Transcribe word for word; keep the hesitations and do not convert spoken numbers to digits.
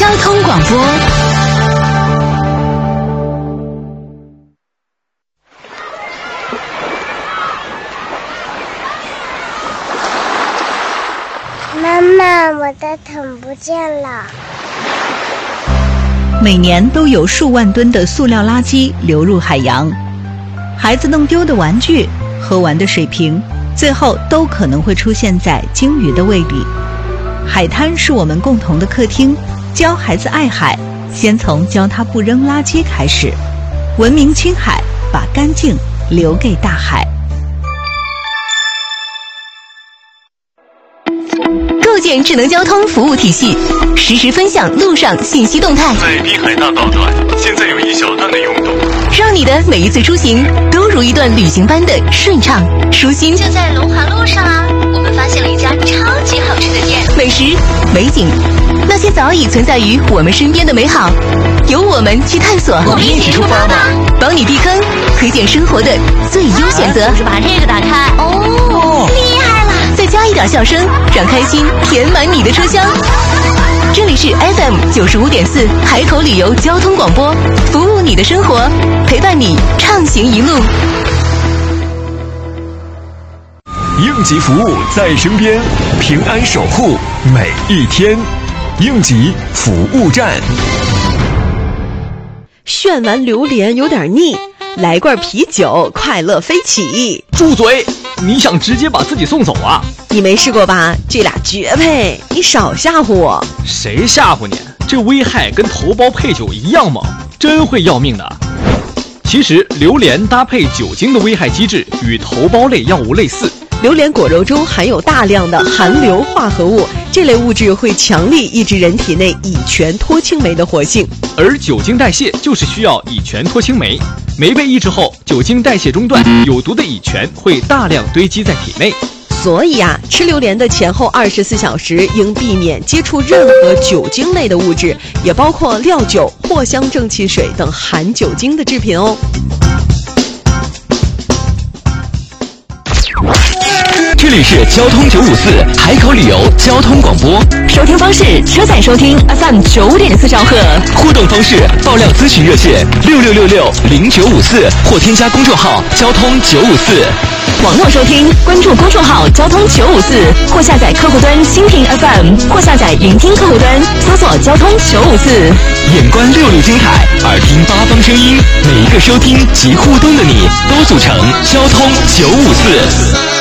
交通广播。 妈妈，我的桶不见了。 每年都有数万吨的塑料垃圾流入海洋，孩子弄丢的玩具、喝完的水瓶，最后都可能会出现在鲸鱼的胃里。海滩是我们共同的客厅，教孩子爱海，先从教他不扔垃圾开始。文明青海，把干净留给大海。 构建智能交通服务体系，实时分享路上信息动态。 在滨海大道段，现在有一小段的拥堵， 让你的每一次出行都如一段旅行般的顺畅舒心。 就在龙华路上啊，我们发现了一家超级好吃的店， 美食、美景，那些早已存在于我们身边的美好，由我们去探索。 我们一起出发吧， 帮你避坑，推荐生活的最优选择。 就是把这个打开，哦，厉害了！ 再加一点笑声，让开心填满你的车厢。这里是 F M 九十五点四海口旅游交通广播，服务你的生活，陪伴你畅行一路。 应急服务在身边，平安守护每一天。应急服务站。 炫完榴莲有点腻，来罐啤酒，快乐飞起。 住嘴！你想直接把自己送走啊？ 你没试过吧？这俩绝配，你少吓唬我。 谁吓唬你？这危害跟头孢配酒一样猛，真会要命的。其实榴莲搭配酒精的危害机制与头孢类药物类似。 榴莲果肉中含有大量的含硫化合物，这类物质会强力抑制人体内乙醛脱氢酶的活性， 而酒精代谢就是需要乙醛脱氢酶，酶被抑制后，酒精代谢中断，有毒的乙醛会大量堆积在体内。 所以啊，吃榴莲的前后二十四小时应避免接触任何酒精类的物质，也包括料酒、藿香正气水等含酒精的制品哦。 这里是交通九五四海口旅游交通广播， 收听方式：车载收听 F M 九点四兆赫， 互动方式：爆料咨询热线六六六六零九五四或添加公众号交通九五四。 网络收听，关注公众号交通九五四，或下载客户端蜻蜓 F M， 或下载云听客户端，搜索交通九五四。 眼观六路金海，耳听八方声音，每一个收听及互动的你，都组成交通九五四。